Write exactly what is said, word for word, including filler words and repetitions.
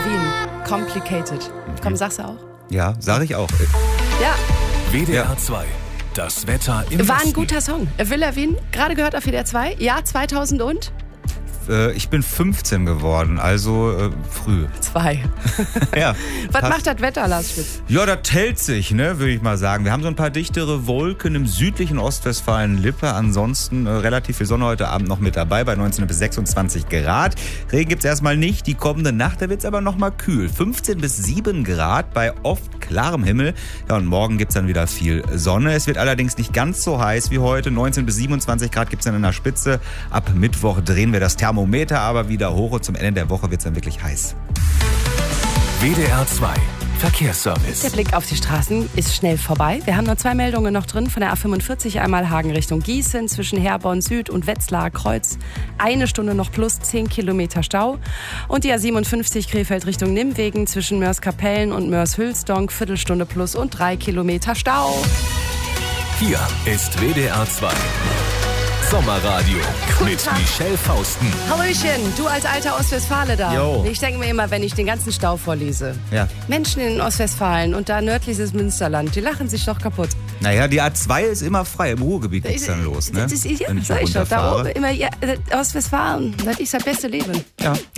Levine, Complicated. Komm, sag's auch. Ja, sag ich auch. Ja. W D R zwei. Das Wetter im War ein Westen. guter Song. Will Levine, gerade gehört auf W D R zwei. Ja, zweitausend und? Äh, ich bin fünfzehn geworden, also äh, früh. Zwei. Ja. Was passt. macht das Wetter, Lars Spitz? Ja, das hält sich, ne, würde ich mal sagen. Wir haben so ein paar dichtere Wolken im südlichen Ostwestfalen-Lippe. Ansonsten äh, relativ viel Sonne heute Abend noch mit dabei, bei neunzehn bis sechsundzwanzig Grad. Regen gibt's erstmal nicht. Die kommende Nacht, da wird's aber noch mal kühl. fünfzehn bis sieben Grad bei oft klarem Himmel. Ja, und morgen gibt's dann wieder viel Sonne. Es wird allerdings nicht ganz so heiß wie heute. neunzehn bis siebenundzwanzig Grad gibt's dann in der Spitze. Ab Mittwoch drehen wir das Thermometer aber wieder hoch und zum Ende der Woche wird's dann wirklich heiß. W D R zwei. Verkehrsservice. Der Blick auf die Straßen ist schnell vorbei. Wir haben nur zwei Meldungen noch drin. Von der A fünfundvierzig einmal Hagen Richtung Gießen zwischen Herborn Süd und Wetzlar Kreuz. Eine Stunde noch plus zehn Kilometer Stau. Und die A siebenundfünfzig Krefeld Richtung Nimwegen zwischen Mörs-Kapellen und Mörs-Hülsdonk. Viertelstunde plus und drei Kilometer Stau. Hier ist W D R zwei. Sommerradio Guten mit Tag. Michelle Fausten. Hallöchen, du als alter Ostwestfale da. Jo. Ich denke mir immer, wenn ich den ganzen Stau vorlese. Ja. Menschen in Ostwestfalen und da nördliches Münsterland, die lachen sich doch kaputt. Naja, die A zwei ist immer frei. Im Ruhrgebiet geht's dann los, ne? Das ist, ja, Wenn ich sag ich doch, da runterfahre. oben immer, ja, Ostwestfalen, das ist das beste Leben. Ja.